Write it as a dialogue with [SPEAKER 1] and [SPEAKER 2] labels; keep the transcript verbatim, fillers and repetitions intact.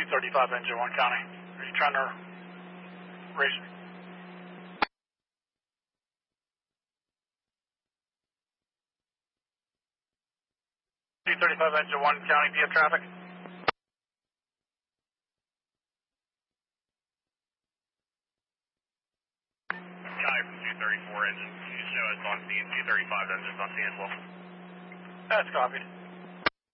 [SPEAKER 1] two thirty-five engine one county. Are you trying to race? two thirty-five engine one county, do you have traffic?
[SPEAKER 2] County from two thirty-four engine, can you show us on scene, two thirty-five engines on scene as well?
[SPEAKER 1] That's copied.